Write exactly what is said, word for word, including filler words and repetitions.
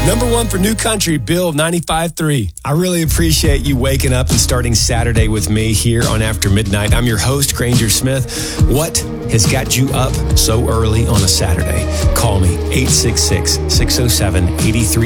Number one for New Country, Bill ninety-five point three. I really appreciate you waking up and starting Saturday with me here on After Midnight. I'm your host, Granger Smith. What has got you up so early on a Saturday? Call me, eight six six, six oh seven, eight three